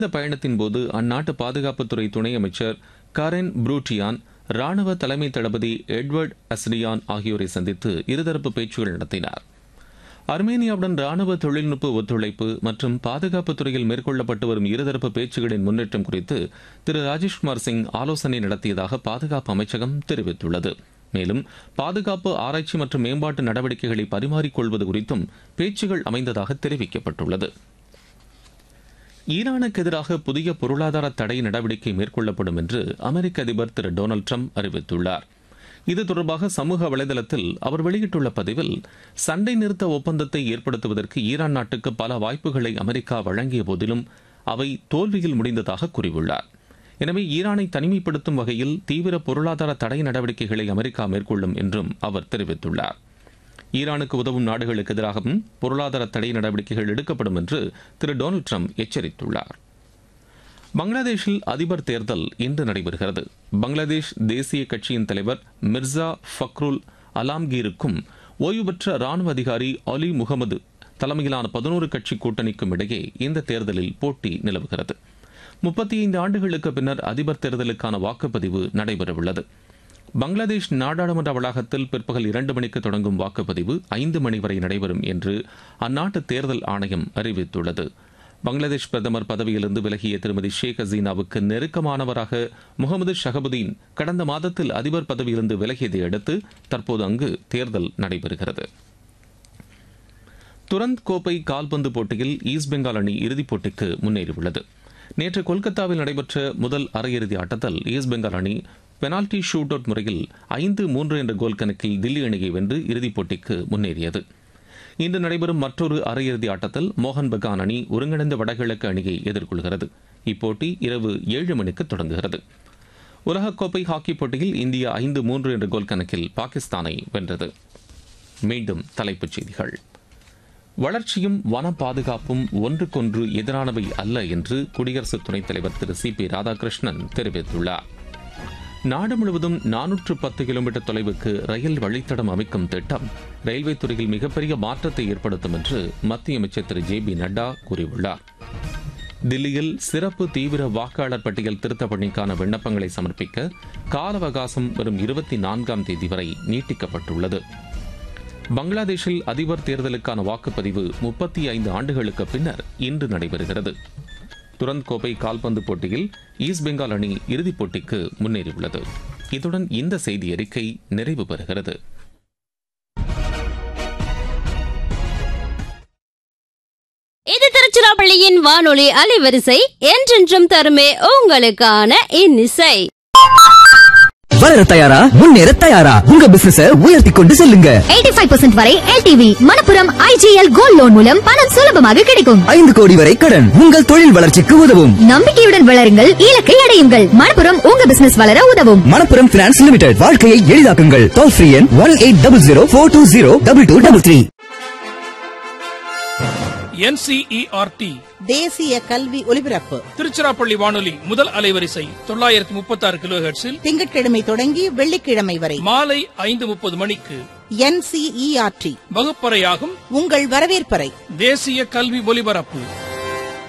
இந்த பயணத்தின்போது அந்நாட்டு பாதுகாப்புத்துறை துணை அமைச்சர் காரென் ப்ரூட்டியான், ராணுவ தலைமை தளபதி எட்வர்ட் அஸ்ரியான் ஆகியோரை சந்தித்து இருதரப்பு பேச்சுகள் நடத்தினார். அர்மேனியாவுடன் ராணுவ தொழில்நுட்ப ஒத்துழைப்பு மற்றும் பாதுகாப்புத் துறையில் மேற்கொள்ளப்பட்டு வரும் இருதரப்பு பேச்சுகளின் முன்னேற்றம் குறித்து திரு ராஜேஷ்குமார் சிங் ஆலோசனை நடத்தியதாக பாதுகாப்பு அமைச்சகம் தெரிவித்துள்ளது. மேலும் பாதுகாப்பு ஆராய்ச்சி மற்றும் மேம்பாட்டு நடவடிக்கைகளை பரிமாறிக்கொள்வது குறித்தும் பேச்சுகள் அமைந்ததாக தெரிவிக்கப்பட்டுள்ளது. ஈரானுக்கு எதிராக புதிய பொருளாதார தடை நடவடிக்கை மேற்கொள்ளப்படும் என்று அமெரிக்க அதிபர் திரு டொனால்டு ட்ரம்ப் அறிவித்துள்ளார். இது தொடர்பாக சமூக வலைதளத்தில் அவர் வெளியிட்டுள்ள பதிவில், சண்டை நிறுத்த ஒப்பந்தத்தை ஏற்படுத்துவதற்கு ஈரான் நாட்டுக்கு பல வாய்ப்புகளை அமெரிக்கா வழங்கிய போதிலும் அவை தோல்வியில் முடிந்ததாக கூறியுள்ளார். எனவே ஈரானை தனிமைப்படுத்தும் வகையில் தீவிர பொருளாதார தடை நடவடிக்கைகளை அமெரிக்கா மேற்கொள்ளும் என்றும் அவர் தெரிவித்துள்ளார். ஈரானுக்கு உதவும் நாடுகளுக்கு எதிராகவும் பொருளாதார தடை நடவடிக்கைகள் எடுக்கப்படும் என்று திரு டொனால்டு ட்ரம்ப் எச்சரித்துள்ளார். பங்களாதேஷில் அதிபர் தேர்தல் இன்று நடைபெறுகிறது. பங்களாதேஷ் தேசிய கட்சியின் தலைவர் மிர்சா ஃபக்ருல் அலாம்கீருக்கும் ஓய்வு பெற்ற ராணுவ அதிகாரி அலி முகமது தலைமையிலான 11 கட்சி கூட்டணிக்கும் இடையே இந்த தேர்தலில் போட்டி நிலவுகிறது. 35 ஆண்டுகளுக்கு பின்னர் அதிபர் தேர்தலுக்கான வாக்குப்பதிவு நடைபெறவுள்ளது. பங்களாதேஷ் நாடாளுமன்ற வளாகத்தில் பிற்பகல் 2 மணிக்கு தொடங்கும் வாக்குப்பதிவு 5 மணி வரை நடைபெறும் என்று அந்நாட்டு தேர்தல் ஆணையம் அறிவித்துள்ளது. பங்களாதேஷ் பிரதமர் பதவியிலிருந்து விலகிய திருமதி ஷேக் ஹசீனாவுக்கு நெருக்கமானவராக முகமது ஷஹபுதீன் கடந்த மாதத்தில் அதிபர் பதவியிலிருந்து விலகியதை அடுத்து தற்போது அங்கு தேர்தல் நடைபெறுகிறது. துரந்த் கோப்பை கால்பந்து போட்டியில் ஈஸ்ட் பெங்கால் அணி இறுதிப் போட்டிக்கு முன்னேறியுள்ளது. நேற்று கொல்கத்தாவில் நடைபெற்ற முதல் அரையிறுதி ஆட்டத்தில் ஈஸ்ட் பெங்கால் அணி பெனால்டி ஷூட் அவுட் முறையில் 5-3 என்ற கோல் கணக்கில் தில்லி அணியை வென்று இறுதிப் போட்டிக்கு முன்னேறியது. இன்று நடைபெறும் மற்றொரு அரையிறுதி ஆட்டத்தில் மோகன் பகான் அணி ஒருங்கிணைந்த வடகிழக்கு அணியை எதிர்கொள்கிறது. இப்போட்டி இரவு 7 மணிக்கு தொடங்குகிறது. உலகக்கோப்பை ஹாக்கி போட்டியில் இந்தியா 5-3 என்ற கோல் கணக்கில் பாகிஸ்தானை வென்றது. மீண்டும் தலைப்புச் செய்திகள். வளர்ச்சியும் வன பாதுகாப்பும் ஒன்றுக்கொன்று எதிரானவை அல்ல என்று குடியரசு துணைத் தலைவர் திரு சி.பி. ராதாகிருஷ்ணன் தெரிவித்துள்ளார். நாடு முழுவதும் 410 கிலோமீட்டர் தொலைவுக்கு ரயில் வழித்தடம் அமைக்கும் திட்டம் ரயில்வே துறையில் மிகப்பெரிய மாற்றத்தை ஏற்படுத்தும் என்று மத்திய அமைச்சர் திரு ஜே.பி. நட்டா கூறியுள்ளார். தில்லியில் சிறப்பு தீவிர வாக்காளர் பட்டியல் திருத்தப் பணிக்கான விண்ணப்பங்களை சமர்ப்பிக்க கால அவகாசம் வரும் 24ஆம் தேதி வரை நீட்டிக்கப்பட்டுள்ளது. பங்களாதேஷில் அதிபர் தேர்தலுக்கான வாக்குப்பதிவு 35 ஆண்டுகளுக்கு பின்னர் இன்று நடைபெறுகிறது. துரந்த் கோப்பை கால்பந்து போட்டியில் ஈஸ்ட் பெங்கால் அணி இறுதிப் போட்டிக்கு முன்னேறியுள்ளது. இத்துடன் இந்த செய்தி அறிக்கை நிறைவு பெறுகிறது. இது திருச்சிராப்பள்ளியின் வானொலி அலைவரிசை, என்றென்றும் தருமே உங்களுக்கான இன்னிசை. வளர தயாரா, முன்னேற தயாரா, உங்க பிசினஸ உயர்த்தி கொண்டு செல்லுங்க. 85% வரை LTV Manappuram IGL gold loan மூலம் பணம் சுலபமாக கிடைக்கும். 5 கோடி வரை கடன் உங்கள் தொழில் வளர்ச்சிக்கு உதவும். நம்பிக்கையுடன் வளருங்கள், இலக்கை அடையுங்கள். மணப்புரம் உங்க பிசினஸ் வளர உதவும். மணப்புரம் பினான்ஸ் லிமிடெட், வாழ்க்கையை எளிதாக்குங்கள். டோல் ஃப்ரீ எண் 180042022233. NCERT தேசிய கல்வி ஒலிபரப்பு திருச்சிராப்பள்ளி வானொலி முதல் அலைவரிசை 936 கிலோஹெர்ட்ஸில் திங்கட்கிழமை தொடங்கி வெள்ளிக்கிழமை வரை மாலை 5:30 மணிக்கு NCERT வகுப்பறையாகும் உங்கள் வரவேற்பறை தேசிய கல்வி ஒலிபரப்பு.